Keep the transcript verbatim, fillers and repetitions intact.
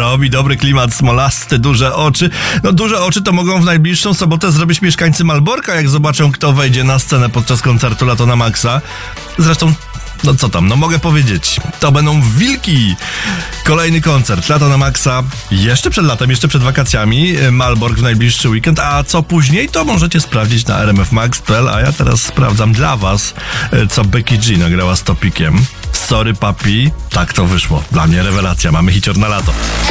robi dobry klimat smolasty, duże oczy. No duże oczy to mogą w najbliższą sobotę zrobić mieszkańcy Malborka, jak zobaczą, kto wejdzie na scenę podczas koncertu Lato na Maxa. Zresztą, no co tam, no mogę powiedzieć, to będą wilki. Kolejny koncert Lato na Maxa jeszcze przed latem, jeszcze przed wakacjami, Malbork w najbliższy weekend, a co później, to możecie sprawdzić na r m f max kropka p l, a ja teraz sprawdzam dla was, co Becky G nagrała z Topikiem. Sorry papi, tak to wyszło. Dla mnie rewelacja, mamy hicior na lato.